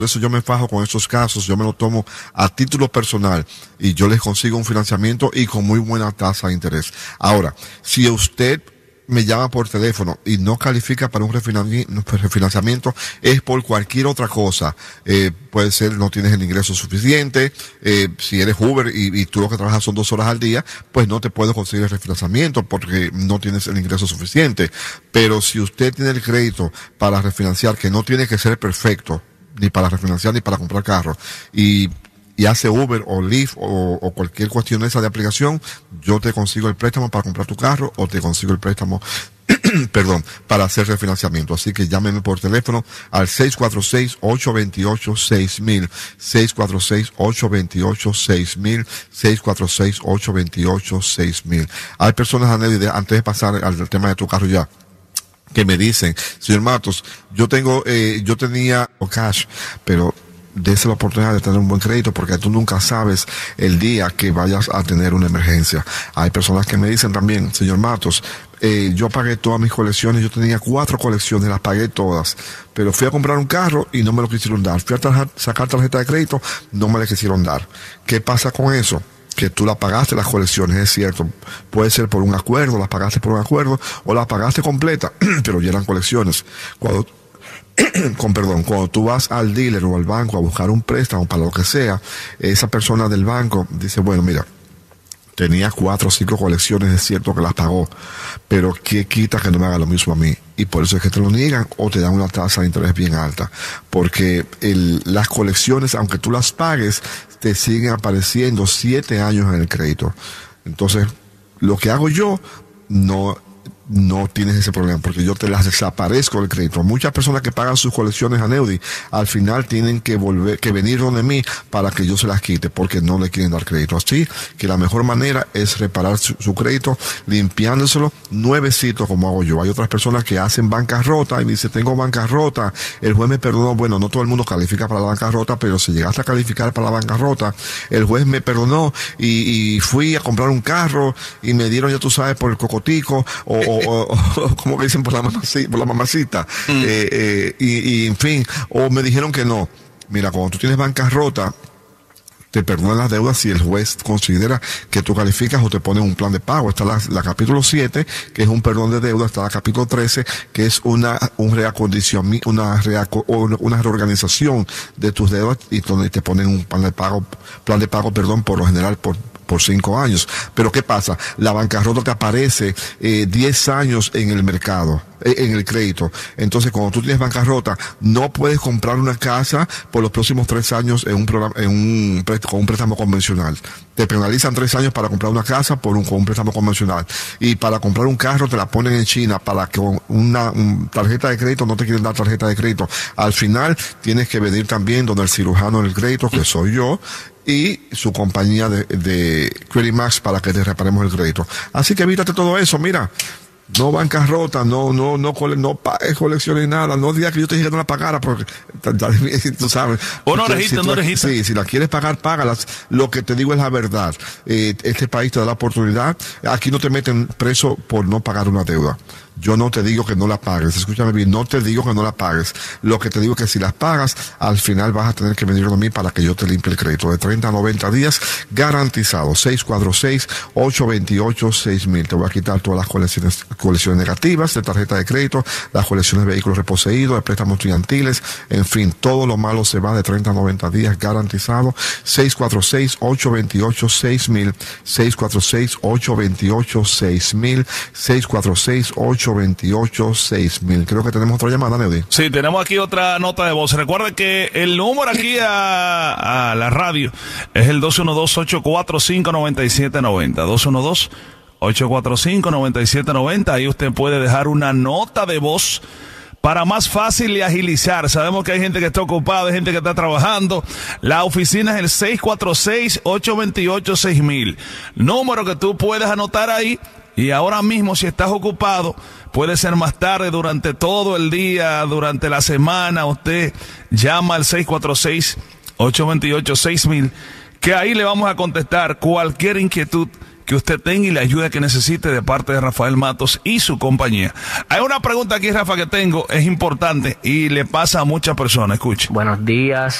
Por eso yo me fajo con estos casos, yo me lo tomo a título personal y yo les consigo un financiamiento y con muy buena tasa de interés. Ahora, si usted me llama por teléfono y no califica para un refinanciamiento, es por cualquier otra cosa. Puede ser no tienes el ingreso suficiente, si eres Uber y tú lo que trabajas son 2 horas al día, pues no te puedo conseguir el refinanciamiento porque no tienes el ingreso suficiente. Pero si usted tiene el crédito para refinanciar, que no tiene que ser perfecto, ni para refinanciar ni para comprar carro, y hace Uber o Lyft o cualquier cuestión esa de aplicación, yo te consigo el préstamo para comprar tu carro o te consigo el préstamo, perdón, para hacer refinanciamiento. Así que llámeme por teléfono al 646-828-6000, 646-828-6000, 646-828-6000. Hay personas, antes de pasar al tema de tu carro ya, que me dicen, señor Matos, yo tenía cash, pero dése la oportunidad de tener un buen crédito porque tú nunca sabes el día que vayas a tener una emergencia. Hay personas que me dicen también, señor Matos, yo pagué todas mis colecciones, yo tenía 4 colecciones, las pagué todas, pero fui a comprar un carro y no me lo quisieron dar. Fui a sacar tarjeta de crédito, no me la quisieron dar. ¿Qué pasa con eso? Que tú la pagaste las colecciones, es cierto, puede ser por un acuerdo, las pagaste por un acuerdo, o la pagaste completa, pero ya eran colecciones. Cuando tú vas al dealer o al banco a buscar un préstamo para lo que sea, esa persona del banco dice, bueno, mira, tenía 4 o 5 colecciones, es cierto que las pagó, pero ¿qué quita que no me haga lo mismo a mí? Y por eso es que te lo niegan o te dan una tasa de interés bien alta, porque las colecciones, aunque tú las pagues, te siguen apareciendo 7 años en el crédito. Entonces, lo que hago yo, no tienes ese problema, porque yo te las desaparezco del crédito. Muchas personas que pagan sus colecciones a Neudi, al final tienen que venir donde mí para que yo se las quite, porque no le quieren dar crédito. Así que la mejor manera es reparar su crédito, limpiándoselo nuevecito, como hago yo. Hay otras personas que hacen bancarrota y me dicen, tengo bancarrota, el juez me perdonó. Bueno, no todo el mundo califica para la bancarrota, pero si llegaste a calificar para la bancarrota, el juez me perdonó y fui a comprar un carro y me dieron, ya tú sabes, por el cocotico o como que dicen por la mamacita, y en fin, o me dijeron que no. Mira, cuando tú tienes bancarrota, te perdonan las deudas si el juez considera que tú calificas o te pone un plan de pago. Está la capítulo 7, que es un perdón de deuda. Está la capítulo 13, que es una reorganización de tus deudas y donde te ponen un plan de pago, por lo general por 5 años. Pero ¿qué pasa? La bancarrota te aparece 10 años en el mercado, en el crédito. Entonces, cuando tú tienes bancarrota, no puedes comprar una casa por los próximos 3 años con un préstamo convencional. Te penalizan 3 años para comprar una casa con un préstamo convencional. Y para comprar un carro te la ponen en China para que con una tarjeta de crédito no te quieren dar tarjeta de crédito. Al final, tienes que venir también donde el cirujano del crédito, que soy yo, y su compañía de Credit Max para que te reparemos el crédito. Así que evítate todo eso, mira. No bancarrota, no pagues colecciones nada, no digas que yo te dije que no la pagara, porque tú sabes. O no registras, no registras. Sí, si la quieres pagar, págalas. Lo que te digo es la verdad. Este país te da la oportunidad. Aquí no te meten preso por no pagar una deuda. Yo no te digo que no la pagues, escúchame bien, no te digo que no la pagues. Lo que te digo es que si las pagas, al final vas a tener que venir a mí para que yo te limpie el crédito. De 30 a 90 días, garantizado. 646-828-6000. Te voy a quitar todas las colecciones negativas de tarjeta de crédito, las colecciones de vehículos reposeídos, de préstamos estudiantiles, en fin, todo lo malo se va de 30 a 90 días, garantizado. 646-828-6000, 646-828-6000, 646-828-6000. Creo que tenemos otra llamada, Neudi. Sí, tenemos aquí otra nota de voz. Recuerden que el número aquí a la radio es el 212-845-9790. 212-845-9790. Ahí usted puede dejar una nota de voz para más fácil y agilizar. Sabemos que hay gente que está ocupada, hay gente que está trabajando. La oficina es el 646-828-6000. Número que tú puedes anotar ahí. Y ahora mismo, si estás ocupado, puede ser más tarde, durante todo el día, durante la semana, usted llama al 646-828-6000, que ahí le vamos a contestar cualquier inquietud que usted tenga y la ayuda que necesite de parte de Rafael Matos y su compañía. Hay una pregunta aquí, Rafa, que tengo, es importante y le pasa a muchas personas. Escuche. Buenos días.